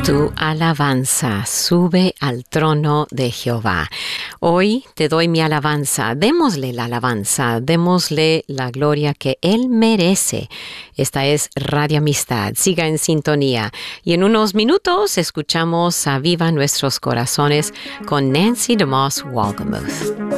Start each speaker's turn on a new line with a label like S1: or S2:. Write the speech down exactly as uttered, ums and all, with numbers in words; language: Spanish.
S1: Tu alabanza sube al trono de Jehová. Hoy te doy mi alabanza. Démosle la alabanza, démosle la gloria que Él merece. Esta es Radio Amistad. Siga en sintonía. Y en unos minutos escuchamos a Viva Nuestros Corazones con Nancy DeMoss Wolgemuth.